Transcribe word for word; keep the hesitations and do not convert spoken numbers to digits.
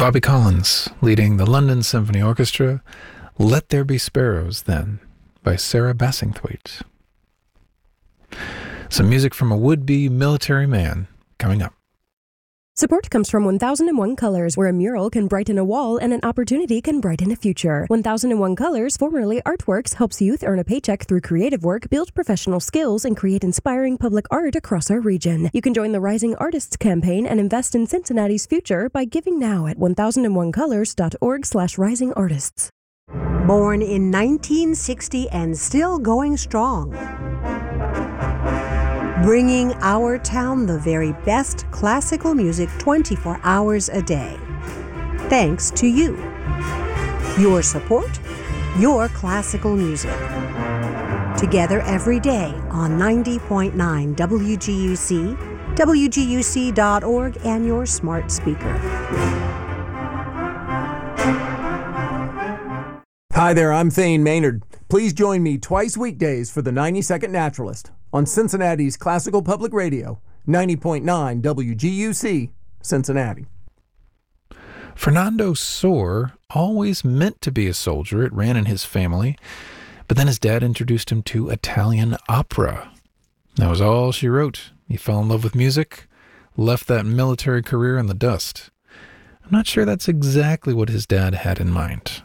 Bobby Collins leading the London Symphony Orchestra, Let There Be Sparrows, then, by Sarah Bassingthwaite. Some music from a would-be military man coming up. Support comes from one thousand one Colors, where a mural can brighten a wall and an opportunity can brighten a future. one thousand one Colors, formerly Artworks, helps youth earn a paycheck through creative work, build professional skills, and create inspiring public art across our region. You can join the Rising Artists campaign and invest in Cincinnati's future by giving now at one thousand one colors dot org slash rising artists. Born in nineteen sixty and still going strong. Bringing our town the very best classical music twenty-four hours a day. Thanks to you. Your support, your classical music. Together every day on ninety point nine W G U C, W G U C dot org, and your smart speaker. Hi there, I'm Thane Maynard. Please join me twice weekdays for the ninety second Naturalist on Cincinnati's Classical Public Radio, ninety point nine W G U C, Cincinnati. Fernando Sor always meant to be a soldier. It ran in his family. But then his dad introduced him to Italian opera. That was all she wrote. He fell in love with music, left that military career in the dust. I'm not sure that's exactly what his dad had in mind.